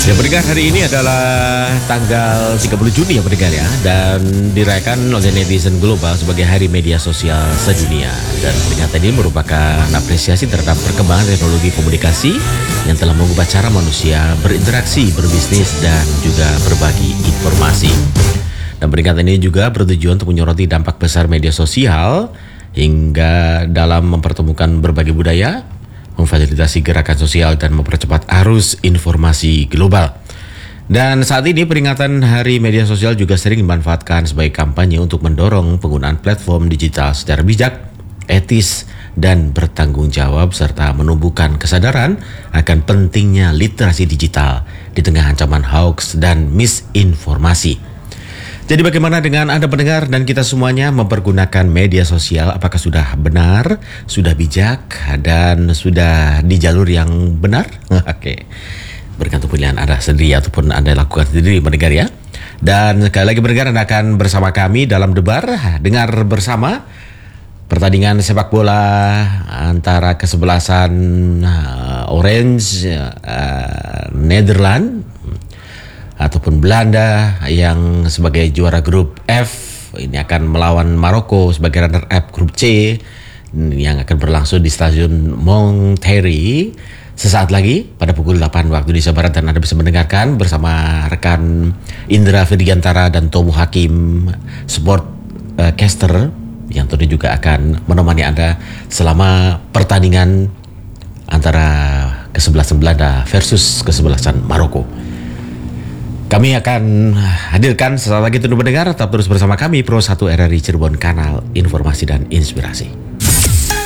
Ya pendengar, hari ini adalah tanggal 30 Juni ya pendengar ya, dan dirayakan oleh netizen global sebagai Hari Media Sosial Sedunia. Dan peringatan ini merupakan apresiasi terhadap perkembangan teknologi komunikasi yang telah mengubah cara manusia berinteraksi, berbisnis, dan juga berbagi informasi. Dan peringatan ini juga bertujuan untuk menyoroti dampak besar media sosial hingga dalam mempertemukan berbagai budaya, memfasilitasi gerakan sosial, dan mempercepat arus informasi global. Dan saat ini peringatan Hari Media Sosial juga sering dimanfaatkan sebagai kampanye untuk mendorong penggunaan platform digital secara bijak, etis, dan bertanggung jawab, serta menumbuhkan kesadaran akan pentingnya literasi digital di tengah ancaman hoax dan misinformasi. Jadi bagaimana dengan Anda pendengar dan kita semuanya mempergunakan media sosial? Apakah sudah benar, sudah bijak, dan sudah di jalur yang benar? Oke, bergantung pilihan Anda sendiri ataupun Anda lakukan sendiri pendengar ya. Dan sekali lagi pendengar, Anda akan bersama kami dalam Debar, dengar bersama pertandingan sepak bola antara kesebelasan Orange, Netherlands, ataupun Belanda yang sebagai juara grup F ini akan melawan Maroko sebagai runner up grup C yang akan berlangsung di Stadion Monterrey sesaat lagi pada pukul 8 waktu Indonesia Barat. Dan Anda bisa mendengarkan bersama rekan Indra Firdiantara dan Tomu Hakim Sportcaster yang tentu juga akan menemani Anda selama pertandingan antara kesebelasan Belanda versus kesebelasan Maroko. Kami akan hadirkan sesaat lagi untuk mendengar. Tetap terus bersama kami Pro 1 RRI Cirebon, kanal informasi dan inspirasi.